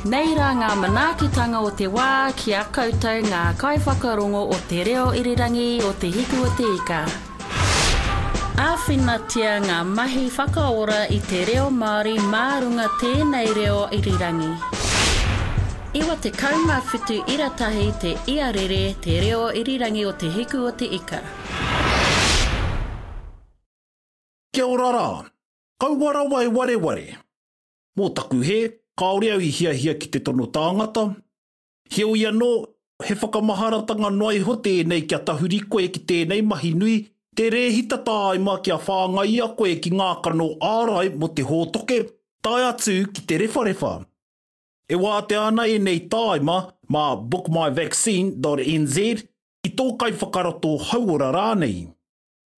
Nei rā ngā manaakitanga o te wā ki a koutou ngā kaiwhakarongo o te reo irirangi o te hiku o te ika. Āwhinatia ngā mahi whakaora i te reo Māori mārunga tēnei reo irirangi. Iwa te kaumawhitu iratahi te iarere te reo irirangi o te hiku o te ika. Kia ora rā, kauara wai wareware. Mō taku he, kaore au I hiahia ki te tono tāngata. He ui anō, he whakamaharatanga noai ho tēnei kia tahuri koe ki tēnei mahi nui, te rehita tāima kia whāngai a koe ki ngā kano ārai mo te hōtoke, tai atu ki te rewharewa. E wā te ana e nei tāima mā bookmyvaccine.nz I tō kai whakarato hauora rānei.